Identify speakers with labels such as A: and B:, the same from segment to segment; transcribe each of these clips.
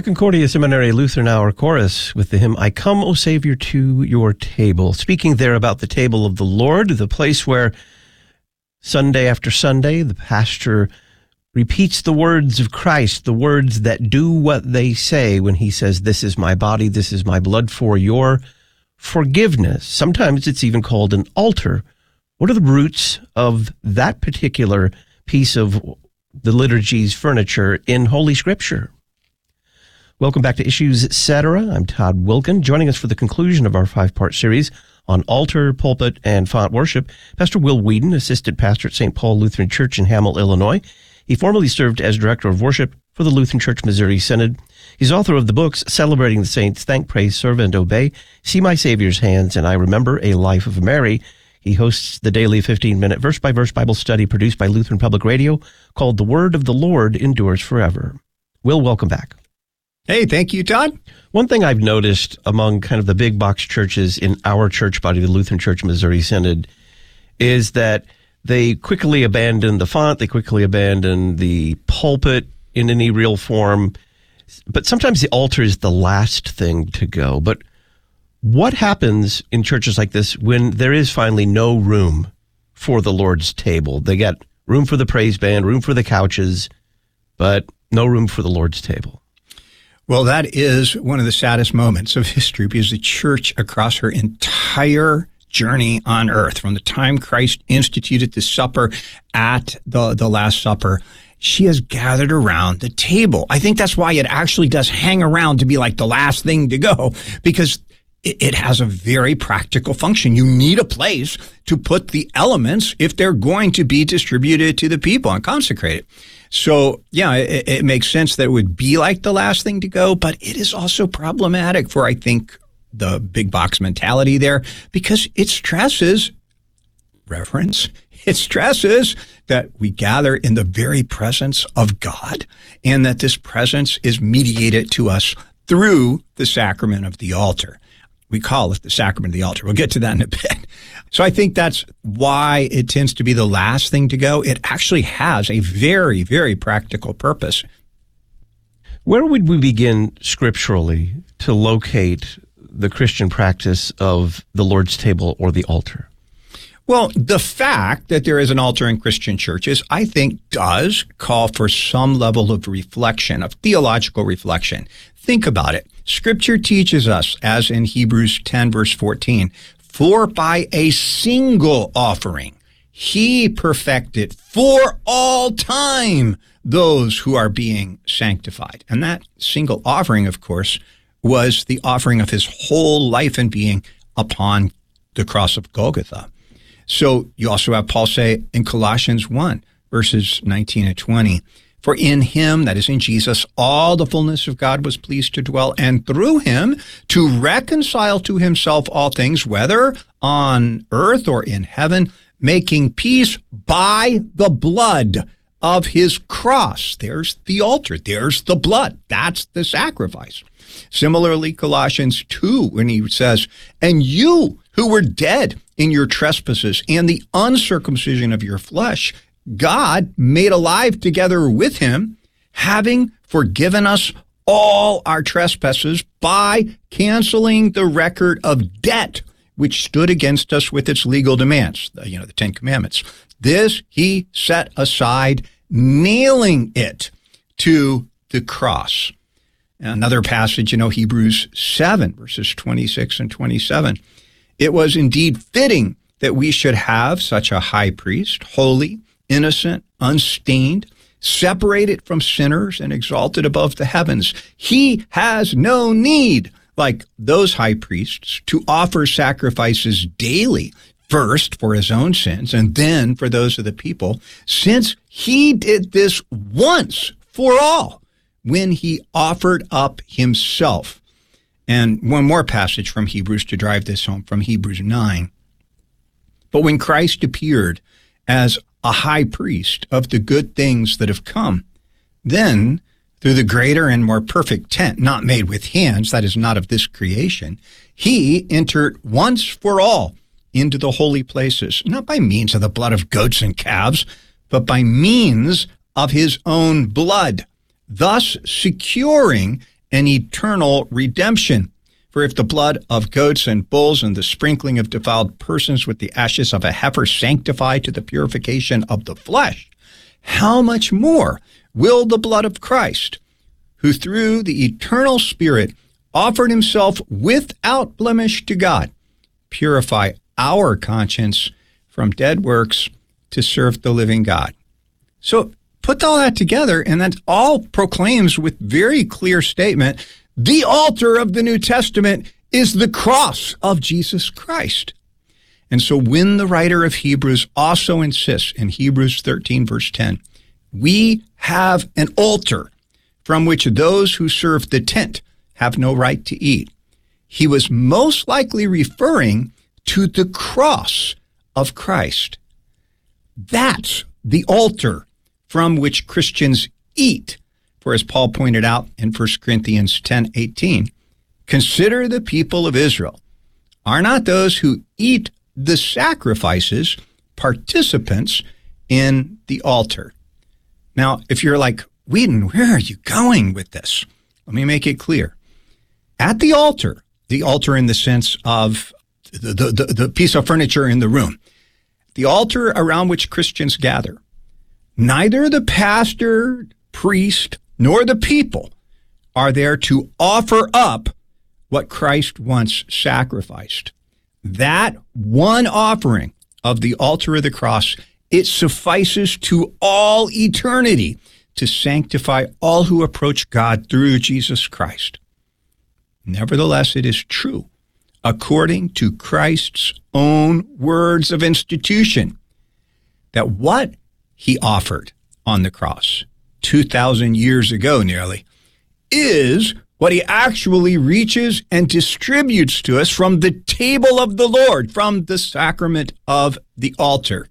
A: The Concordia Seminary Lutheran Hour Chorus with the hymn, I Come, O Savior, to Your Table. Speaking there about the table of the Lord, the place where Sunday after Sunday, the pastor repeats the words of Christ, the words that do what they say when he says, this is my body, this is my blood for your forgiveness. Sometimes it's even called an altar. What are the roots of that particular piece of the liturgy's furniture in Holy Scripture? Welcome back to Issues Etc. I'm Todd Wilkin. Joining us for the conclusion of our 5-part series on altar, pulpit, and font worship, Pastor Will Whedon, assistant pastor at St. Paul Lutheran Church in Hamel, Illinois. He formerly served as director of worship for the Lutheran Church Missouri Synod. He's author of the books Celebrating the Saints, Thank, Praise, Serve, and Obey, See My Savior's Hands, and I Remember a Life of Mary. He hosts the daily 15-minute verse-by-verse Bible study produced by Lutheran Public Radio called The Word of the Lord Endures Forever. Will, welcome back.
B: Hey, thank you, Todd.
A: One thing I've noticed among kind of the big box churches in our church body, the Lutheran Church Missouri Synod, is that they quickly abandon the font, they quickly abandon the pulpit in any real form, but sometimes the altar is the last thing to go. But what happens in churches like this when there is finally no room for the Lord's table? They got room for the praise band, room for the couches, but no room for the Lord's table.
B: Well, that is one of the saddest moments of history because the church across her entire journey on earth, from the time Christ instituted the supper at the Last Supper, she has gathered around the table. I think that's why it actually does hang around to be like the last thing to go, because it has a very practical function. You need a place to put the elements if they're going to be distributed to the people and consecrated. So, yeah, it makes sense that it would be like the last thing to go, but it is also problematic for, I think, the big box mentality there, because it stresses reverence. It stresses that we gather in the very presence of God and that this presence is mediated to us through the sacrament of the altar. We call it the sacrament of the altar. We'll get to that in a bit. So I think that's why it tends to be the last thing to go. It actually has a very, very practical purpose.
A: Where would we begin scripturally to locate the Christian practice of the Lord's table or the altar?
B: Well, the fact that there is an altar in Christian churches, I think, does call for some level of reflection, of theological reflection. Think about it. Scripture teaches us, as in Hebrews 10, verse 14, for by a single offering, he perfected for all time those who are being sanctified. And that single offering, of course, was the offering of his whole life and being upon the cross of Golgotha. So you also have Paul say in Colossians 1, verses 19 and 20, for in him, that is in Jesus, all the fullness of God was pleased to dwell, and through him to reconcile to himself all things, whether on earth or in heaven, making peace by the blood of his cross. There's the altar. There's the blood. That's the sacrifice. Similarly, Colossians 2, when he says, and you who were dead in your trespasses and the uncircumcision of your flesh, God made alive together with him, having forgiven us all our trespasses by canceling the record of debt which stood against us with its legal demands, the 10 Commandments. This he set aside, nailing it to the cross. Another passage, Hebrews 7, verses 26 and 27. It was indeed fitting that we should have such a high priest, holy, innocent, unstained, separated from sinners and exalted above the heavens. He has no need, like those high priests, to offer sacrifices daily, first for his own sins and then for those of the people, since he did this once for all when he offered up himself. And one more passage from Hebrews to drive this home, from Hebrews 9. But when Christ appeared as a high priest of the good things that have come, then through the greater and more perfect tent, not made with hands, that is not of this creation, he entered once for all into the holy places, not by means of the blood of goats and calves, but by means of his own blood, thus securing and eternal redemption. For if the blood of goats and bulls and the sprinkling of defiled persons with the ashes of a heifer sanctify to the purification of the flesh, how much more will the blood of Christ, who through the eternal Spirit offered himself without blemish to God, purify our conscience from dead works to serve the living God. So put all that together, and that all proclaims with very clear statement, the altar of the New Testament is the cross of Jesus Christ. And so when the writer of Hebrews also insists in Hebrews 13, verse 10, we have an altar from which those who serve the tent have no right to eat, he was most likely referring to the cross of Christ. That's the altar from which Christians eat. For as Paul pointed out in 1 Corinthians 10:18, consider the people of Israel. Are not those who eat the sacrifices participants in the altar? Now, if you're like, Whedon, where are you going with this? Let me make it clear. At the altar in the sense of the piece of furniture in the room, the altar around which Christians gather, neither the pastor, priest, nor the people are there to offer up what Christ once sacrificed. That one offering of the altar of the cross, it suffices to all eternity to sanctify all who approach God through Jesus Christ. Nevertheless, it is true, according to Christ's own words of institution, that what he offered on the cross 2,000 years ago nearly is what he actually reaches and distributes to us from the table of the Lord, from the sacrament of the altar.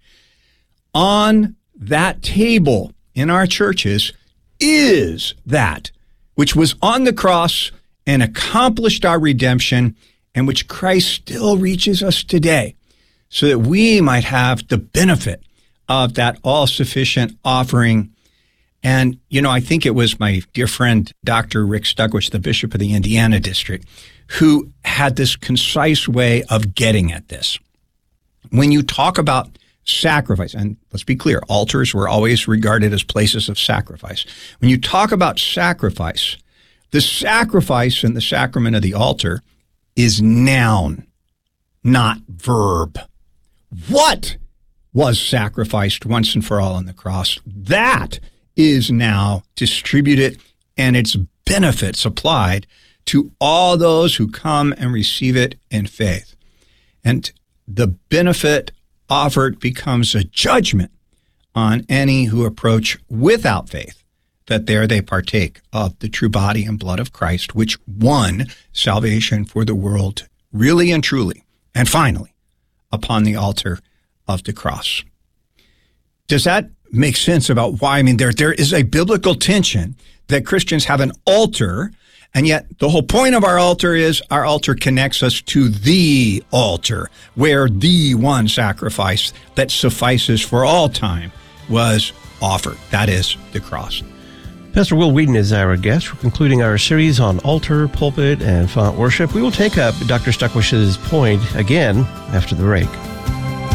B: On that table in our churches is that which was on the cross and accomplished our redemption, and which Christ still reaches us today, so that we might have the benefit of that all-sufficient offering. And, I think it was my dear friend, Dr. Rick Stugwish, the Bishop of the Indiana District, who had this concise way of getting at this. When you talk about sacrifice, and let's be clear, altars were always regarded as places of sacrifice. When you talk about sacrifice, the sacrifice in the sacrament of the altar is noun, not verb. What was sacrificed once and for all on the cross? That is now distributed and its benefits applied to all those who come and receive it in faith. And the benefit offered becomes a judgment on any who approach without faith, that there they partake of the true body and blood of Christ, which won salvation for the world really and truly, and finally, upon the altar of the cross. Does that make sense about why? There is a biblical tension that Christians have an altar, and yet the whole point of our altar is our altar connects us to the altar, where the one sacrifice that suffices for all time was offered. That is the cross.
A: Pastor Will Whedon is our guest. We're concluding our series on altar, pulpit, and font worship. We will take up Dr. Stugwish's point again after the break.